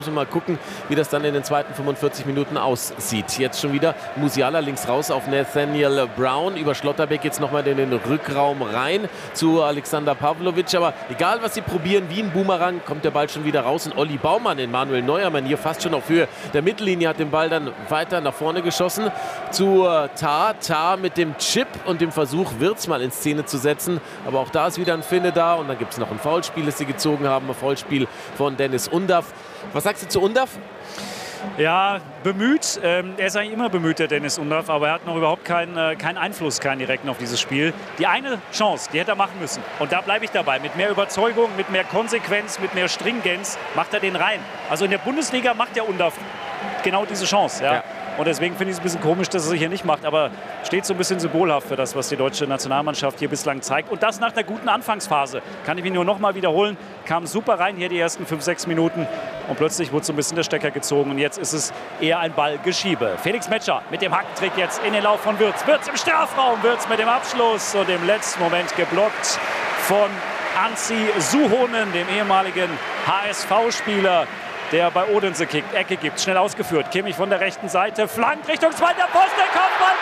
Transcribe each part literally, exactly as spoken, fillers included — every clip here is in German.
Müssen wir mal gucken, wie das dann in den zweiten fünfundvierzig Minuten aussieht. Jetzt schon wieder Musiala links raus auf Nathaniel Brown. Über Schlotterbeck jetzt nochmal in den Rückraum rein zu Alexander Pavlovic. Aber egal, was sie probieren, wie ein Boomerang, kommt der Ball schon wieder raus. Und Olli Baumann in Manuel Neuer-Manier fast schon auf Höhe der Mittellinie hat den Ball dann weiter nach vorne geschossen zu Tah. Tah mit dem Chip und dem Versuch, Wirtz mal in Szene zu setzen. Aber auch da ist wieder ein Finne da. Und dann gibt es noch ein Foulspiel, das sie gezogen haben. Ein Foulspiel von Dennis Undav. Was sagst du zu Undav? Ja, bemüht. Ähm, er ist eigentlich immer bemüht, der Dennis Undav, aber er hat noch überhaupt keinen, äh, keinen Einfluss, keinen direkten auf dieses Spiel. Die eine Chance, die hätte er machen müssen. Und da bleibe ich dabei. Mit mehr Überzeugung, mit mehr Konsequenz, mit mehr Stringenz macht er den rein. Also in der Bundesliga macht der Undav genau diese Chance. Ja. Ja. Und deswegen finde ich es ein bisschen komisch, dass er es hier nicht macht. Aber steht so ein bisschen symbolhaft für das, was die deutsche Nationalmannschaft hier bislang zeigt. Und das nach einer guten Anfangsphase. Kann ich mich nur noch mal wiederholen. Kam super rein hier die ersten fünf, sechs Minuten. Und plötzlich wurde so ein bisschen der Stecker gezogen. Und jetzt ist es eher ein Ballgeschiebe. Felix Metscher mit dem Hackentrick jetzt in den Lauf von Wirtz. Wirtz im Strafraum. Wirtz mit dem Abschluss. Und im letzten Moment geblockt von Anzi Suhonen, dem ehemaligen H S V-Spieler, der bei Odense kickt, Ecke gibt, schnell ausgeführt. Kimmich von der rechten Seite, flankt Richtung zweiter Pfosten, Kopfball,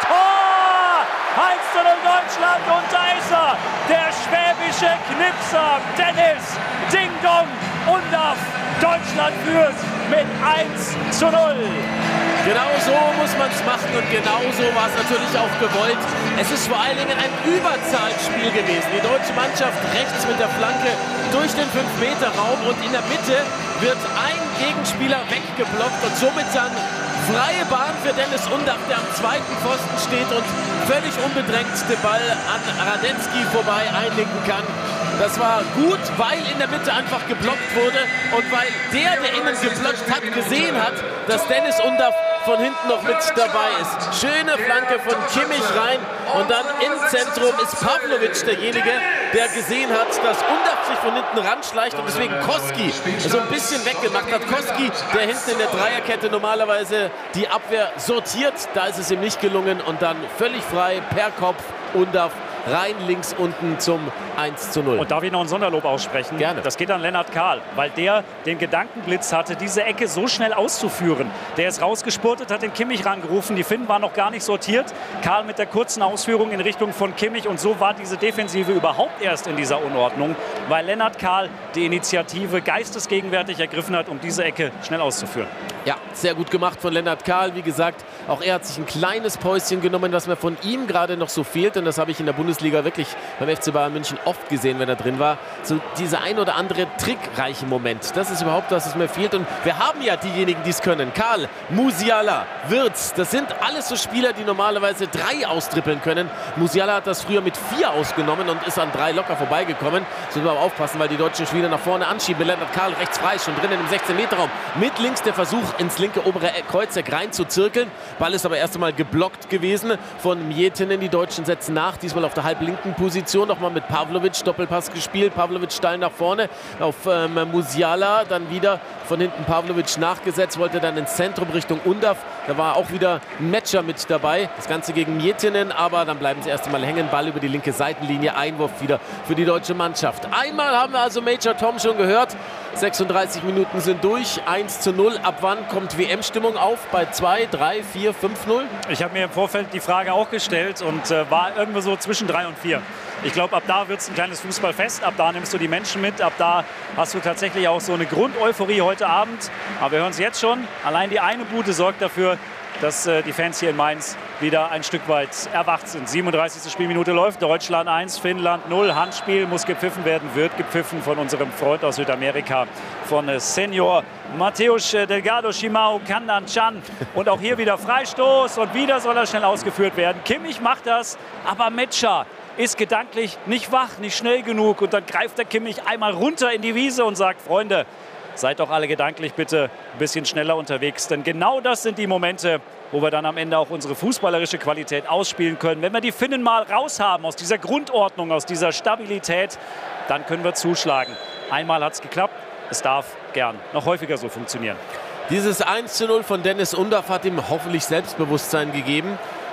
Tor! eins zu null Deutschland und da ist er, der schwäbische Knipser, Dennis Ding Dong Undav. Deutschland führt mit eins zu null. Genau so muss man es machen und genau so war es natürlich auch gewollt. Es ist vor allen Dingen ein Überzahlspiel gewesen. Die deutsche Mannschaft rechts mit der Flanke durch den fünf Meter Raum und in der Mitte wird ein Gegenspieler weggeblockt und somit dann freie Bahn für Dennis Undav, der am zweiten Pfosten steht und völlig unbedrängt den Ball an Radetzky vorbei einlenken kann. Das war gut, weil in der Mitte einfach geblockt wurde und weil der, der innen geblockt hat, gesehen hat, dass Dennis Undav von hinten noch mit dabei ist. Schöne Flanke von Kimmich rein und dann im Zentrum ist Pavlovic derjenige, der gesehen hat, dass Undav sich von hinten ranschleicht und deswegen Koski so ein bisschen weggemacht hat. Koski, der hinten in der Dreierkette normalerweise die Abwehr sortiert, da ist es ihm nicht gelungen und dann völlig frei per Kopf Undav rein links unten zum eins zu null. Und darf ich noch ein Sonderlob aussprechen? Gerne. Das geht an Lennart Kahl, weil der den Gedankenblitz hatte, diese Ecke so schnell auszuführen. Der ist rausgespurtet, hat den Kimmich rangerufen. Die Finnen waren noch gar nicht sortiert. Kahl mit der kurzen Ausführung in Richtung von Kimmich. Und so war diese Defensive überhaupt erst in dieser Unordnung, weil Lennart Kahl die Initiative geistesgegenwärtig ergriffen hat, um diese Ecke schnell auszuführen. Ja, sehr gut gemacht von Lennart Kahl. Wie gesagt, auch er hat sich ein kleines Päuschen genommen, was mir von ihm gerade noch so fehlt. Und das habe ich in der Bundesliga wirklich beim F C Bayern München oft gesehen, wenn er drin war. So dieser ein oder andere trickreiche Moment. Das ist überhaupt das, was mir fehlt. Und wir haben ja diejenigen, die es können. Karl, Musiala, Wirtz. Das sind alles so Spieler, die normalerweise drei austrippeln können. Musiala hat das früher mit vier ausgenommen und ist an drei locker vorbeigekommen. So müssen wir aber aufpassen, weil die deutschen Spieler nach vorne anschieben. Lennart Kahl rechts frei, schon drinnen im sechzehn Meter Raum. Mit links der Versuch, ins linke obere Kreuzeck rein zu zirkeln. Ball ist aber erst einmal geblockt gewesen von Mjetinen. Die Deutschen setzen nach, diesmal auf der halblinken Position. Nochmal mit Pavlovic, Doppelpass gespielt. Pavlovic steil nach vorne auf ähm, Musiala. Dann wieder von hinten Pavlovic nachgesetzt, wollte dann ins Zentrum Richtung Undav. Da war auch wieder ein Matcher mit dabei. Das Ganze gegen Mjetinen, aber dann bleiben sie erst einmal hängen. Ball über die linke Seitenlinie. Einwurf wieder für die deutsche Mannschaft. Einmal haben wir also Major Tom schon gehört. sechsunddreißig Minuten sind durch. eins zu null. Ab wann kommt W M-Stimmung auf? Bei zwei, drei, vier, fünf null? Ich habe mir im Vorfeld die Frage auch gestellt und äh, war irgendwo so zwischen drei und vier. Ich glaube, ab da wird es ein kleines Fußballfest. Ab da nimmst du die Menschen mit. Ab da hast du tatsächlich auch so eine Grundeuphorie heute Abend. Aber wir hören es jetzt schon. Allein die eine Bude sorgt dafür, dass äh, die Fans hier in Mainz wieder ein Stück weit erwacht sind. siebenunddreißigste Spielminute läuft. Deutschland eins, Finnland null. Handspiel muss gepfiffen werden, wird gepfiffen von unserem Freund aus Südamerika, von äh, Senior Mateusz Delgado Shimao Kandan-Chan. Und auch hier wieder Freistoß und wieder soll er schnell ausgeführt werden. Kimmich macht das, aber Metscher ist gedanklich nicht wach, nicht schnell genug. Und dann greift der Kimmich einmal runter in die Wiese und sagt, Freunde, seid doch alle gedanklich bitte ein bisschen schneller unterwegs. Denn genau das sind die Momente, wo wir dann am Ende auch unsere fußballerische Qualität ausspielen können. Wenn wir die Finnen mal raus haben aus dieser Grundordnung, aus dieser Stabilität, dann können wir zuschlagen. Einmal hat es geklappt, es darf gern noch häufiger so funktionieren. Dieses eins zu null von Dennis Undav hat ihm hoffentlich Selbstbewusstsein gegeben.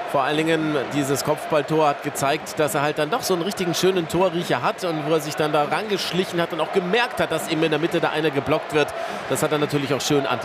Vor allen Dingen dieses Kopfballtor hat gezeigt, dass er halt dann doch so einen richtigen schönen Torriecher hat und wo er sich dann da rangeschlichen hat und auch gemerkt hat, dass ihm in der Mitte da einer geblockt wird. Das hat er natürlich auch schön antizipiert.